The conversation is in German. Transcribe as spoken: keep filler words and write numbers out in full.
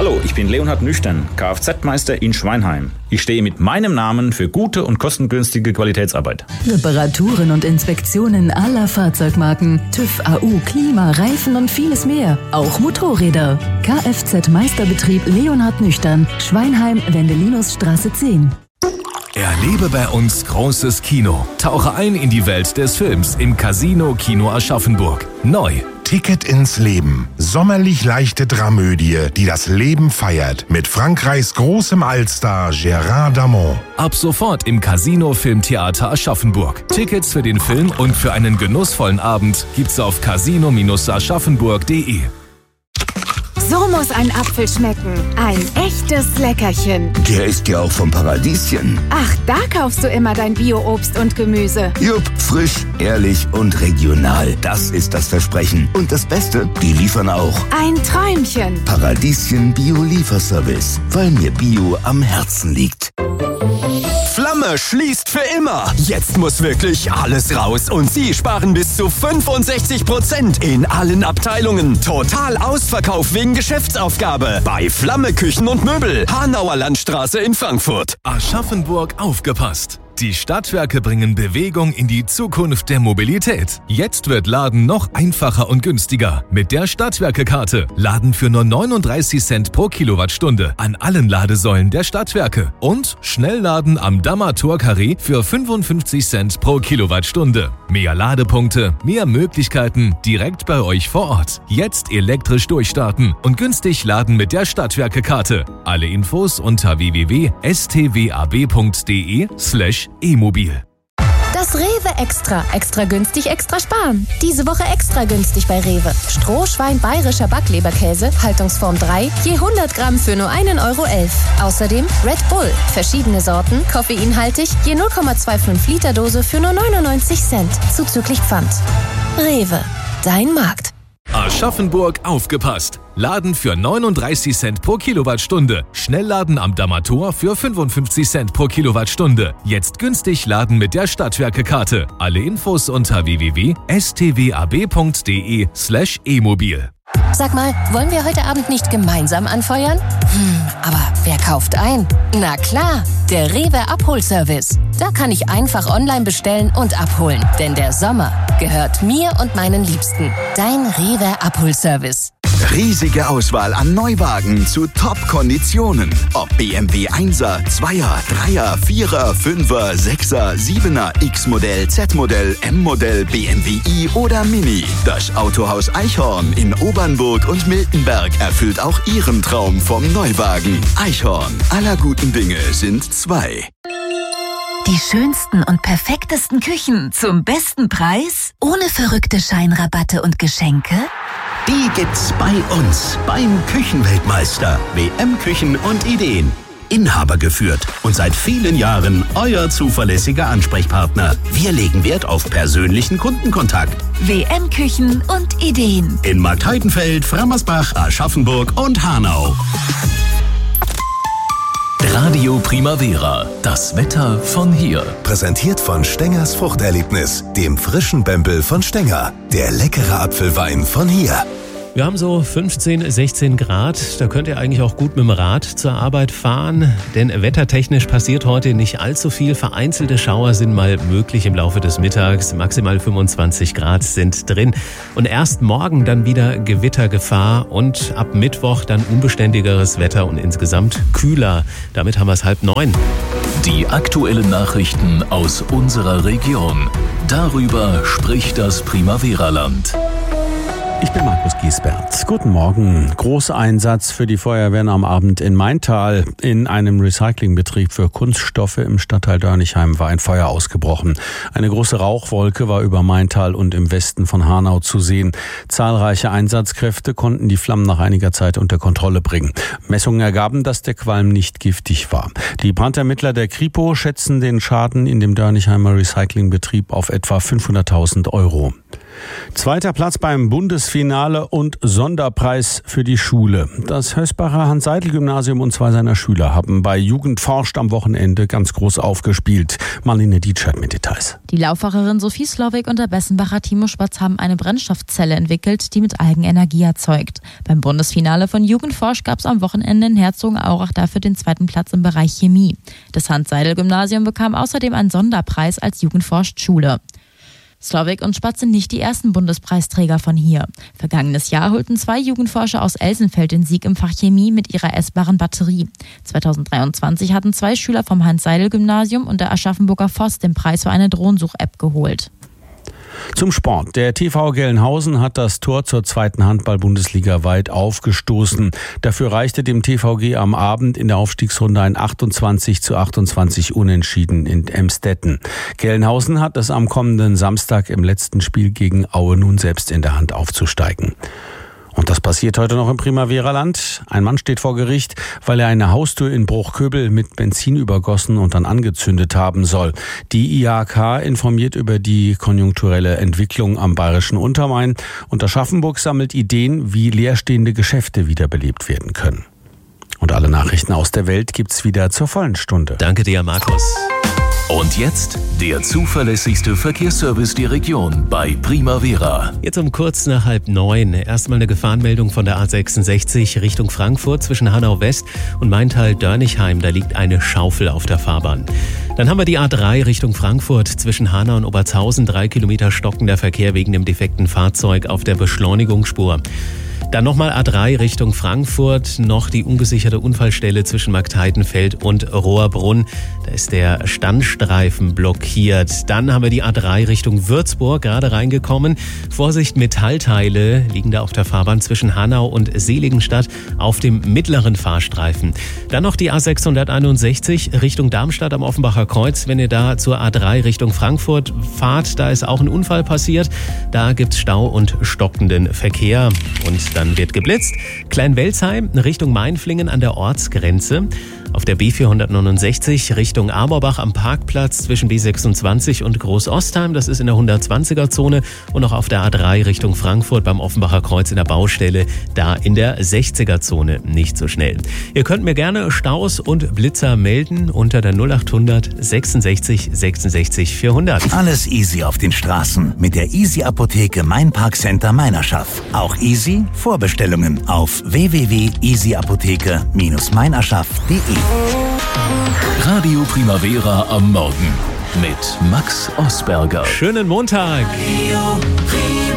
Hallo, ich bin Leonhard Nüchtern, Kfz-Meister in Schweinheim. Ich stehe mit meinem Namen für gute und kostengünstige Qualitätsarbeit. Reparaturen und Inspektionen aller Fahrzeugmarken, TÜV, A U, Klima, Reifen und vieles mehr. Auch Motorräder. Kfz-Meisterbetrieb Leonhard Nüchtern, Schweinheim, Wendelinusstraße zehn. Erlebe bei uns großes Kino. Tauche ein in die Welt des Films im Casino Kino Aschaffenburg. Neu. Ticket ins Leben. Sommerlich leichte Dramödie, die das Leben feiert. Mit Frankreichs großem Allstar Gérard Darmon. Ab sofort im Casino Filmtheater Aschaffenburg. Tickets für den Film und für einen genussvollen Abend gibt's auf casino aschaffenburg punkt de. So muss ein Apfel schmecken. Ein echtes Leckerchen. Der ist ja auch vom Paradieschen. Ach, da kaufst du immer dein Bio-Obst und Gemüse. Jupp, frisch, ehrlich und regional. Das ist das Versprechen. Und das Beste, die liefern auch. Ein Träumchen. Paradieschen Bio-Lieferservice. Weil mir Bio am Herzen liegt. Flamme schließt für immer. Jetzt muss wirklich alles raus und Sie sparen bis zu fünfundsechzig Prozent in allen Abteilungen. Total Ausverkauf wegen Geschäftsaufgabe bei Flamme Küchen und Möbel, Hanauer Landstraße in Frankfurt. Aschaffenburg aufgepasst. Die Stadtwerke bringen Bewegung in die Zukunft der Mobilität. Jetzt wird Laden noch einfacher und günstiger. Mit der Stadtwerke-Karte. Laden für nur neununddreißig Cent pro Kilowattstunde an allen Ladesäulen der Stadtwerke. Und Schnellladen am Dammer Tor-Carré für fünfundfünfzig Cent pro Kilowattstunde. Mehr Ladepunkte, mehr Möglichkeiten direkt bei euch vor Ort. Jetzt elektrisch durchstarten und günstig laden mit der Stadtwerke-Karte. Alle Infos unter w w w punkt s t w a b punkt de slash e-mobil. Das Rewe Extra. Extra günstig, extra sparen. Diese Woche extra günstig bei Rewe. Strohschwein bayerischer Backleberkäse, Haltungsform drei, je hundert Gramm für nur einen Euro elf. Außerdem Red Bull, verschiedene Sorten, koffeinhaltig, je null Komma fünfundzwanzig Liter Dose für nur neunundneunzig Cent, zuzüglich Pfand. Rewe, dein Markt. Aschaffenburg aufgepasst. Laden für neununddreißig Cent pro Kilowattstunde. Schnellladen am Dammer Tor für fünfundfünfzig Cent pro Kilowattstunde. Jetzt günstig laden mit der Stadtwerke-Karte. Alle Infos unter w w w punkt s t w a b punkt de slash e-mobil. Sag mal, wollen wir heute Abend nicht gemeinsam anfeuern? Hm, aber wer kauft ein? Na klar, der Rewe Abholservice. Da kann ich einfach online bestellen und abholen. Denn der Sommer gehört mir und meinen Liebsten. Dein Rewe Abholservice. Riesige Auswahl an Neuwagen zu Top-Konditionen. Ob B M W Einser, Zweier, Dreier, Vierer, Fünfer, Sechser, Siebener, X-Modell, Z-Modell, M-Modell, B M W i oder Mini. Das Autohaus Eichhorn in Obernburg und Miltenberg erfüllt auch Ihren Traum vom Neuwagen. Eichhorn, aller guten Dinge sind zwei. Die schönsten und perfektesten Küchen zum besten Preis? Ohne verrückte Scheinrabatte und Geschenke? Die gibt's bei uns, beim Küchenweltmeister. W M Küchen und Ideen. Inhaber geführt und seit vielen Jahren euer zuverlässiger Ansprechpartner. Wir legen Wert auf persönlichen Kundenkontakt. W M Küchen und Ideen. In Marktheidenfeld, Frammersbach, Aschaffenburg und Hanau. Radio Primavera. Das Wetter von hier. Präsentiert von Stengers Fruchterlebnis, dem frischen Bempel von Stenger. Der leckere Apfelwein von hier. Wir haben so fünfzehn, sechzehn Grad. Da könnt ihr eigentlich auch gut mit dem Rad zur Arbeit fahren. Denn wettertechnisch passiert heute nicht allzu viel. Vereinzelte Schauer sind mal möglich im Laufe des Mittags. Maximal fünfundzwanzig Grad sind drin. Und erst morgen dann wieder Gewittergefahr. Und ab Mittwoch dann unbeständigeres Wetter und insgesamt kühler. Damit haben wir es halb neun. Die aktuellen Nachrichten aus unserer Region. Darüber spricht das Primavera-Land. Ich bin Markus Giesbert. Guten Morgen. Großeinsatz für die Feuerwehren am Abend in Maintal. In einem Recyclingbetrieb für Kunststoffe im Stadtteil Dörnigheim war ein Feuer ausgebrochen. Eine große Rauchwolke war über Maintal und im Westen von Hanau zu sehen. Zahlreiche Einsatzkräfte konnten die Flammen nach einiger Zeit unter Kontrolle bringen. Messungen ergaben, dass der Qualm nicht giftig war. Die Brandermittler der Kripo schätzen den Schaden in dem Dörnigheimer Recyclingbetrieb auf etwa fünfhunderttausend Euro. Zweiter Platz beim Bundesfinale und Sonderpreis für die Schule. Das Hösbacher Hans-Seidel-Gymnasium und zwei seiner Schüler haben bei Jugend forscht am Wochenende ganz groß aufgespielt. Marlene Dietschert mit Details. Die Lauffacherin Sophie Slowik und der Bessenbacher Timo Spatz haben eine Brennstoffzelle entwickelt, die mit Algen Energie erzeugt. Beim Bundesfinale von Jugend forscht gab es am Wochenende in Herzogenaurach dafür den zweiten Platz im Bereich Chemie. Das Hans-Seidel-Gymnasium bekam außerdem einen Sonderpreis als Jugend forscht Schule. Slowik und Spatz sind nicht die ersten Bundespreisträger von hier. Vergangenes Jahr holten zwei Jugendforscher aus Elsenfeld den Sieg im Fach Chemie mit ihrer essbaren Batterie. zweitausenddreiundzwanzig hatten zwei Schüler vom Hans-Seidel-Gymnasium und der Aschaffenburger Forst den Preis für eine Drohnensuch-App geholt. Zum Sport. Der T V Gelnhausen hat das Tor zur zweiten Handball-Bundesliga weit aufgestoßen. Dafür reichte dem T V G am Abend in der Aufstiegsrunde ein achtundzwanzig zu achtundzwanzig Unentschieden in Emstetten. Gelnhausen hat es am kommenden Samstag im letzten Spiel gegen Aue nun selbst in der Hand aufzusteigen. Und das passiert heute noch im Primavera-Land. Ein Mann steht vor Gericht, weil er eine Haustür in Bruchköbel mit Benzin übergossen und dann angezündet haben soll. Die I H K informiert über die konjunkturelle Entwicklung am bayerischen Untermain. Und Aschaffenburg sammelt Ideen, wie leerstehende Geschäfte wiederbelebt werden können. Und alle Nachrichten aus der Welt gibt's wieder zur vollen Stunde. Danke dir, Markus. Und jetzt der zuverlässigste Verkehrsservice der Region bei Primavera. Jetzt um kurz nach halb neun. Erstmal eine Gefahrenmeldung von der A sechsundsechzig Richtung Frankfurt zwischen Hanau West und Maintal-Dörnichheim. Da liegt eine Schaufel auf der Fahrbahn. Dann haben wir die A drei Richtung Frankfurt zwischen Hanau und Obertshausen. Drei Kilometer stockender Verkehr wegen dem defekten Fahrzeug auf der Beschleunigungsspur. Dann nochmal A drei Richtung Frankfurt, noch die ungesicherte Unfallstelle zwischen Marktheitenfeld und Rohrbrunn. Da ist der Standstreifen blockiert. Dann haben wir die A drei Richtung Würzburg, gerade reingekommen. Vorsicht, Metallteile liegen da auf der Fahrbahn zwischen Hanau und Seligenstadt auf dem mittleren Fahrstreifen. Dann noch die A sechshunderteinundsechzig Richtung Darmstadt am Offenbacher Kreuz. Wenn ihr da zur A drei Richtung Frankfurt fahrt, da ist auch ein Unfall passiert. Da gibt's Stau und stockenden Verkehr. Und dann wird geblitzt. Kleinwelzheim Richtung Mainflingen an der Ortsgrenze. Auf der B vierhundertneunundsechzig Richtung Amorbach am Parkplatz zwischen B sechsundzwanzig und Großostheim. Das ist in der hundertzwanziger Zone. Und auch auf der A drei Richtung Frankfurt beim Offenbacher Kreuz in der Baustelle. Da in der sechziger Zone nicht so schnell. Ihr könnt mir gerne Staus und Blitzer melden unter der null achthundert sechsundsechzig sechsundsechzig vierhundert. Alles easy auf den Straßen mit der Easy Apotheke Main Park Center Meinerschaft. Auch easy Vorbestellungen auf w w w punkt easy apotheke Bindestrich meinerschaft punkt de. Radio Primavera am Morgen mit Max Osberger. Schönen Montag. Radio Primavera.